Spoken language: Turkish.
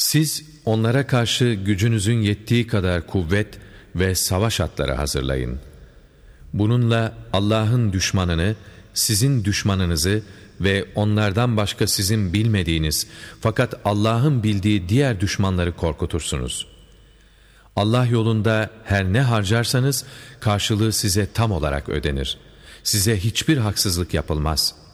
Siz onlara karşı gücünüzün yettiği kadar kuvvet ve savaş atları hazırlayın. Bununla Allah'ın düşmanını, sizin düşmanınızı ve onlardan başka sizin bilmediğiniz fakat Allah'ın bildiği diğer düşmanları korkutursunuz. Allah yolunda her ne harcarsanız karşılığı size tam olarak ödenir. Size hiçbir haksızlık yapılmaz.''